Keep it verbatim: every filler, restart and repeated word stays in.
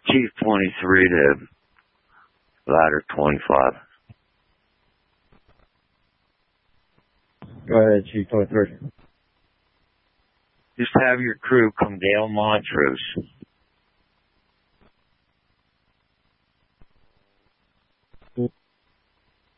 Chief twenty-three to Ladder twenty-five. Go ahead, Chief twenty-three. Just have your crew come down Montrose.